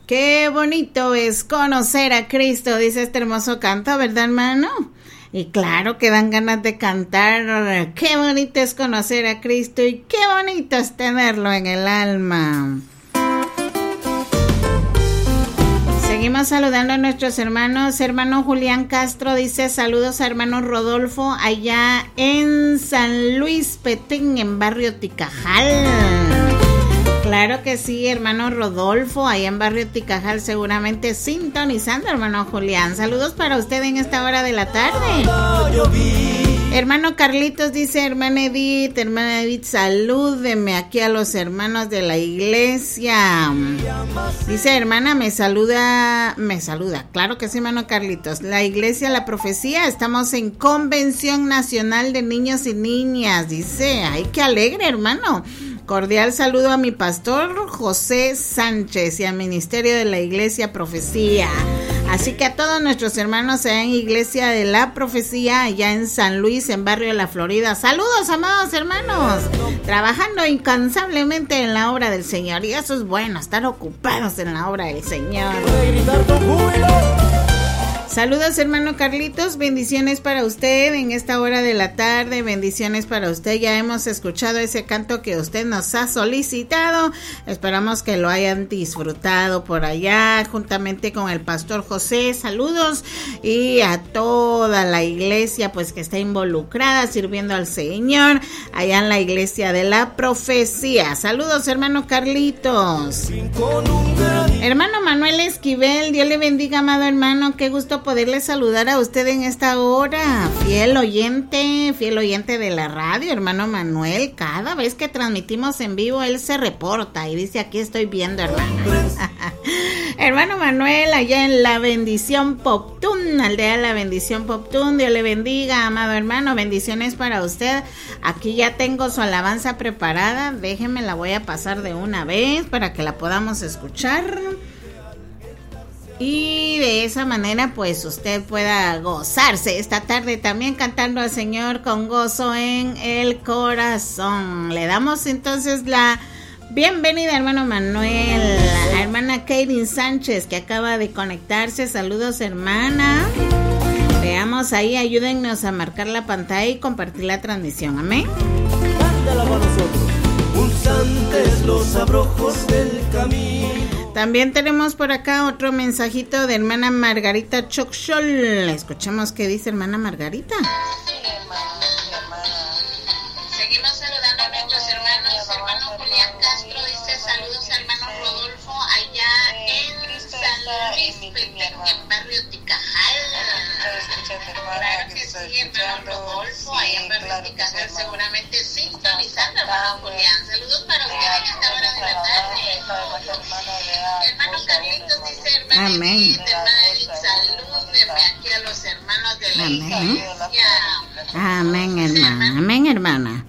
Qué bonito es conocer a Cristo, dice este hermoso canto, ¿verdad, hermano? Y claro que dan ganas de cantar. Qué bonito es conocer a Cristo y qué bonito es tenerlo en el alma. Seguimos saludando a nuestros hermanos. Hermano Julián Castro dice saludos a hermano Rodolfo allá en San Luis Petén, en barrio Ticajal. Claro que sí, hermano Rodolfo, allá en barrio Ticajal, seguramente sintonizando, hermano Julián. Saludos para usted en esta hora de la tarde. Hermano Carlitos dice, hermana Edith, salúdeme aquí a los hermanos de la iglesia. Dice, hermana, me saluda. Claro que sí, hermano Carlitos. La iglesia, la profecía, estamos en Convención Nacional de Niños y Niñas. Dice, ay, qué alegre, hermano. Cordial saludo a mi pastor José Sánchez y al ministerio de la Iglesia Profecía. Así que a todos nuestros hermanos en Iglesia de la Profecía, allá en San Luis, en barrio La Florida. Saludos, amados hermanos. Trabajando incansablemente en la obra del Señor. Y eso es bueno, estar ocupados en la obra del Señor. Saludos, hermano Carlitos, bendiciones para usted en esta hora de la tarde, bendiciones para usted. Ya hemos escuchado ese canto que usted nos ha solicitado, esperamos que lo hayan disfrutado por allá juntamente con el pastor José. Saludos y a toda la iglesia pues que está involucrada sirviendo al Señor allá en la Iglesia de la Profecía. Saludos, hermano Carlitos. Hermano Manuel Esquivel, Dios le bendiga, amado hermano, qué gusto poderle saludar a usted en esta hora. Fiel oyente de la radio, hermano Manuel. Cada vez que transmitimos en vivo, él se reporta y dice, aquí estoy viendo, hermano. Hermano Manuel, allá en La Bendición Poptún, aldea La Bendición Poptún, Dios le bendiga, amado hermano, bendiciones para usted. Aquí ya tengo su alabanza preparada, déjeme, la voy a pasar de una vez para que la podamos escuchar. Y de esa manera pues usted pueda gozarse esta tarde también cantando al Señor con gozo en el corazón. Le damos entonces la bienvenida, hermano Manuel, a la hermana Kaylin Sánchez que acaba de conectarse. Saludos, hermana. Veamos ahí, ayúdennos a marcar la pantalla y compartir la transmisión. Amén. Cántala con nosotros. Pulsantes los abrojos del camino. También tenemos por acá otro mensajito de hermana Margarita Choxol. Escuchemos qué dice hermana Margarita. Sí, hermana. Seguimos saludando a nuestros hermanos. Hermano Julián Castro dice saludos a hermano Rodolfo allá en San Luis Petén, en barrio Ticajal. Claro que sí, hermano Rodolfo allá en barrio Ticajal, seguramente sintonizando, hermano Julián. Saludos para usted en esta hora de la tarde. Hermano Carlitos dice, hermana Edith, salúdeme aquí a los hermanos de la iglesia. Amén, hermana. Amén, hermana.